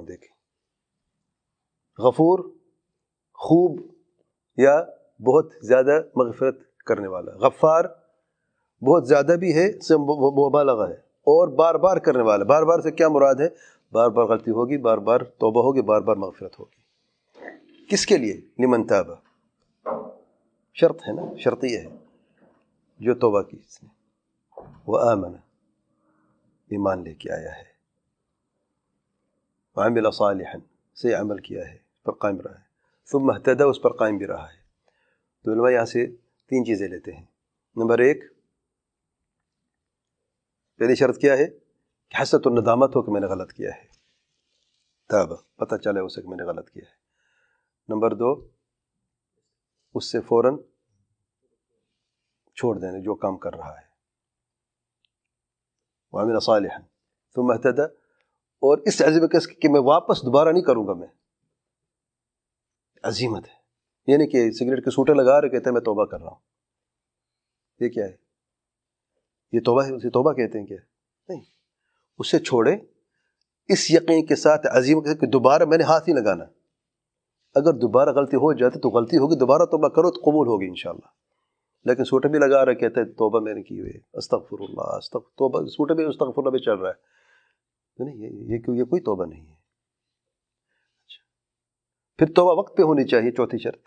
دیکھیں، غفور خوب یا بہت زیادہ مغفرت کرنے والا، غفار بہت زیادہ بھی ہے، سے مبالغہ ہے، اور بار بار کرنے والا. بار بار سے کیا مراد ہے؟ بار بار غلطی ہوگی، بار بار توبہ ہوگی، بار بار مغفرت ہوگی. کس کے لیے؟ لمن تاب، شرط ہے نا، شرطیہ ہے. جو توبہ کی اس نے، وآمن، ایمان لے کے آیا ہے، وعمل صالحا، سے عمل کیا ہے، اس پر قائم رہا ہے، ثم اہتدى، اس پر قائم بھی رہا ہے. تو علماء یہاں سے 3 چیزیں لیتے ہیں. نمبر 1، پہلی شرط کیا ہے؟ کہ حسرت و ندامت ہو کہ میں نے غلط کیا ہے، تاب، پتہ چلے اسے کہ میں نے غلط کیا ہے. نمبر 2، اس سے فوراً چھوڑ دینے جو کام کر رہا ہے، وعمل صالحا ثم اہتدى، اور اس عزیمت کہ میں واپس دوبارہ نہیں کروں گا. میں عزیمت ہے، یعنی کہ سگریٹ کے سوٹے لگا رہے کہتے ہیں میں توبہ کر رہا ہوں. یہ کیا ہے؟ یہ توبہ ہے؟ اسے توبہ کہتے ہیں کیا؟ نہیں، اسے چھوڑے اس یقین کے ساتھ، عزیمت کے ساتھ کہ دوبارہ میں نے ہاتھ نہیں لگانا. اگر دوبارہ غلطی ہو جاتی تو غلطی ہوگی، دوبارہ توبہ کرو تو قبول ہوگی انشاءاللہ. لیکن سوٹے بھی لگا رہا کہتے ہیں توبہ میں نے کی ہوئی ہے، استغفر اللہ، توبہ، سوٹے بھی استغفر اللہ بھی چل رہا ہے. نہیں، یہ کوئی توبہ نہیں ہے. پھر توبہ وقت پہ ہونی چاہیے. چوتھی شرط،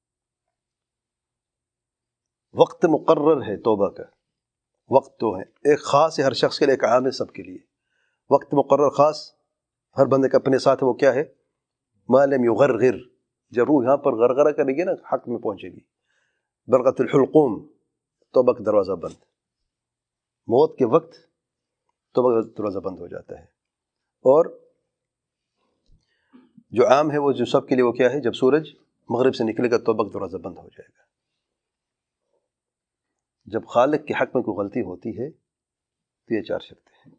وقت مقرر ہے توبہ کا. وقت تو ہے، ایک خاص ہے ہر شخص کے لیے، ایک عام ہے سب کے لیے. وقت مقرر خاص ہر بندے کا اپنے ساتھ، وہ کیا ہے؟ ما لم یغرغر، جب روح یہاں پر غرغرہ کرے گی نا، حق میں پہنچے گی. برقت الحلقوم، توبہ کا دروازہ بند. موت کے وقت توبہ کا دروازہ بند ہو جاتا ہے. اور جو عام ہے وہ جو سب کے لیے، وہ کیا ہے؟ جب سورج مغرب سے نکلے گا توبہ کا دروازہ بند ہو جائے گا. جب خالق کے حق میں کوئی غلطی ہوتی ہے تو یہ 4 شرطیں ہیں.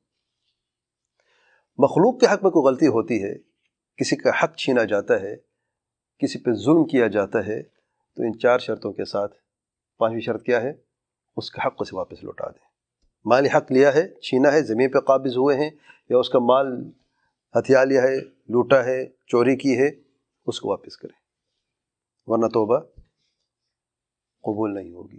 مخلوق کے حق میں کوئی غلطی ہوتی ہے، کسی کا حق چھینا جاتا ہے، کسی پہ ظلم کیا جاتا ہے، تو ان 4 شرطوں کے ساتھ 5ویں شرط کیا ہے؟ اس کا حق اسے واپس لوٹا دیں. مالی حق لیا ہے، چھینا ہے، زمین پہ قابض ہوئے ہیں، یا اس کا مال ہتھیا لیا ہے، لوٹا ہے، چوری کی ہے، اس کو واپس کریں، ورنہ توبہ قبول نہیں ہوگی.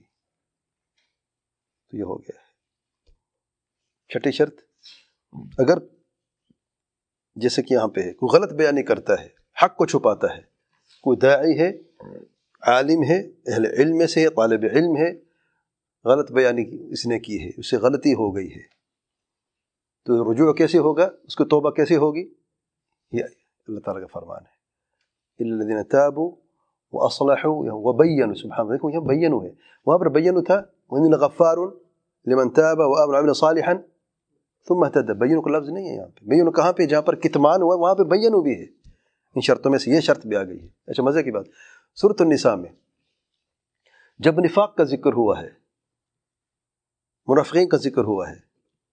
تو یہ ہو گیا ہے. 6ٹھی شرط، اگر جیسے کہ یہاں پہ ہے، کوئی غلط بیانی کرتا ہے، حق کو چھپاتا ہے، کوئی داعی ہے، عالم ہے، اہل علم میں سے ہے، طالب علم ہے، غلط بیانی اس نے کی ہے، اس سے غلطی ہو گئی ہے، تو رجوع کیسے ہوگا؟ اس کو توبہ کیسے ہوگی؟ یہ اللہ تعالیٰ کا فرمان ہے، الا الذین تابوا واصلحوا وبینوا. سبحان اللہ، دیکھو یہاں بینوا ہے، وہاں پر بینوا تھا وانی لغفار لمن تاب وآمن وعمل صالحا ثم اهتدى. بینوا کا لفظ نہیں ہے یہاں پہ. بینوا کہاں پہ؟ جہاں پر کتمان ہوا وہاں پہ بینوا بھی ہے. ان شرطوں میں سے یہ شرط بھی آ گئی ہے. اچھا، مزے کی بات، سورۃ النساء میں جب نفاق کا ذکر ہوا ہے، منافقین کا ذکر ہوا ہے،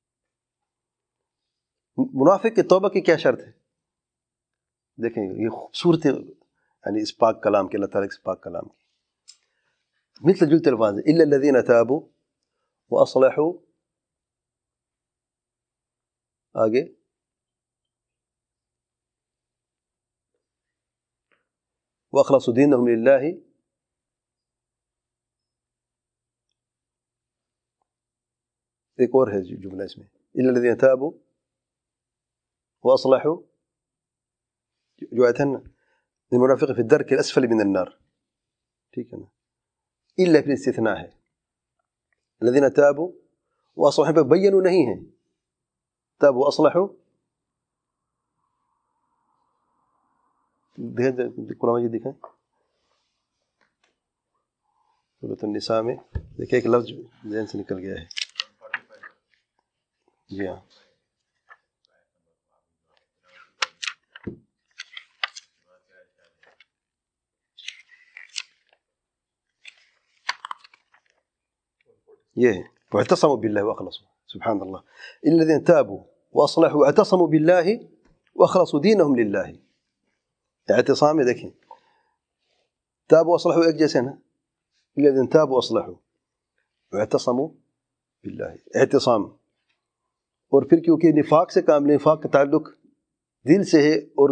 منافق کی توبہ کی کیا شرط ہے؟ دیکھیں یہ خوبصورت، یعنی اس پاک کلام کے، اللہ تعالیٰ کے پاک کلام کی مثل جلت الفاظ، الا الذین تابوا واصلحوا، آگے واخلصوا دینہم للہ، ایک اور ہے جملہ اس میں، الا الذین تابوا واصلحوا، جو آیت ہے نا، المنافق فی الدرک الاسفل من النار، ٹھیک ہے نا، الا پھر استثناء ہے. الذین تابوا واصلحوا پہ بینوا نہیں ہے، تابوا واصلحوا، قرآن مجید دکھائیں سورۃ النساء میں. دیکھیں ایک لفظ ذہن سے نکل گیا ہے. جی ہاں، یہ ہے واعتصموا باللہ واخلصوا. سبحان اللہ، الا الذین تابوا واصلحوا واعتصموا باللہ واخلصوا دینہم للہ. اعتصام میں دیکھیں، تابوا واصلحوا ایک جیسے نا، الا الذین تابوا واصلحوا واعتصموا باللہ، اعتصام. اور پھر کیونکہ نفاق سے کام، نفاق کا تعلق دل سے ہے، اور